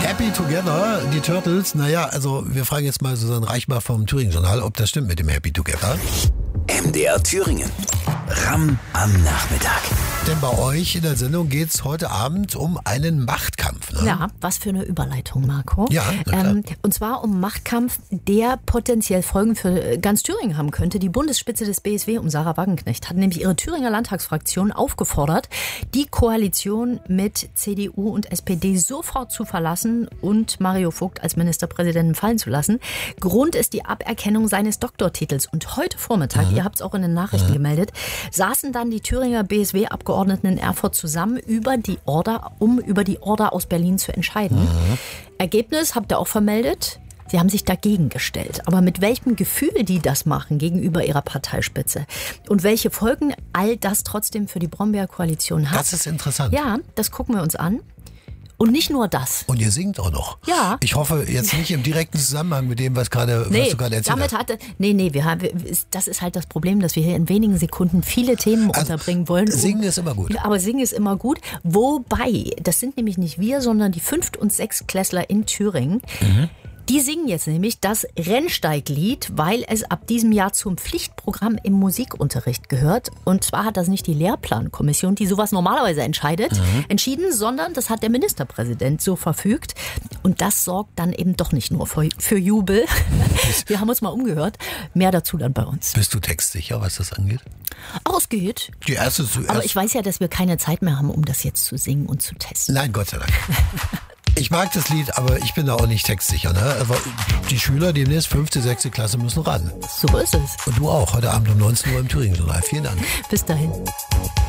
Happy Together, die Turtles. Naja, also wir fragen jetzt mal Susanne Reichbach vom Thüringen-Journal, ob das stimmt mit dem Happy Together. MDR Thüringen. Ramm am Nachmittag. Denn bei euch in der Sendung geht es heute Abend um einen Machtkampf. Ne? Ja, was für eine Überleitung, Marco. Ja, na klar. Und zwar um Machtkampf, der potenziell Folgen für ganz Thüringen haben könnte. Die Bundesspitze des BSW um Sarah Wagenknecht hat nämlich ihre Thüringer Landtagsfraktion aufgefordert, die Koalition mit CDU und SPD sofort zu verlassen und Mario Vogt als Ministerpräsidenten fallen zu lassen. Grund ist die Aberkennung seines Doktortitels. Und heute Vormittag, ihr habt es auch in den Nachrichten gemeldet, saßen dann die Thüringer BSW-Abgeordneten in Erfurt zusammen, um über die Order aus Berlin zu entscheiden. Ergebnis habt ihr auch vermeldet. Sie haben sich dagegen gestellt. Aber mit welchem Gefühl die das machen gegenüber ihrer Parteispitze und welche Folgen all das trotzdem für die Brombeer-Koalition hat. Das ist interessant. Ja, das gucken wir uns an. Und nicht nur das. Und ihr singt auch noch. Ja. Ich hoffe jetzt nicht im direkten Zusammenhang mit dem, was du gerade erzählt hast. Das ist halt das Problem, dass wir hier in wenigen Sekunden viele Themen unterbringen wollen. Singen ist immer gut. Aber singen ist immer gut. Wobei, das sind nämlich nicht wir, sondern die 5. und 6. Klässler in Thüringen. Die singen jetzt nämlich das Rennsteiglied, weil es ab diesem Jahr zum Pflichtprogramm im Musikunterricht gehört. Und zwar hat das nicht die Lehrplankommission, die sowas normalerweise entschieden, sondern das hat der Ministerpräsident so verfügt. Und das sorgt dann eben doch nicht nur für Jubel. Wir haben uns mal umgehört. Mehr dazu dann bei uns. Bist du textsicher, was das angeht? Auch es geht. Die erste zuerst. Aber ich weiß ja, dass wir keine Zeit mehr haben, um das jetzt zu singen und zu testen. Nein, Gott sei Dank. Ich mag das Lied, aber ich bin da auch nicht textsicher. Ne? Aber die Schüler demnächst 5., 6. Klasse müssen ran. So ist es. Und du auch, heute Abend um 19 Uhr im Thüringen-Journal. Vielen Dank. Bis dahin.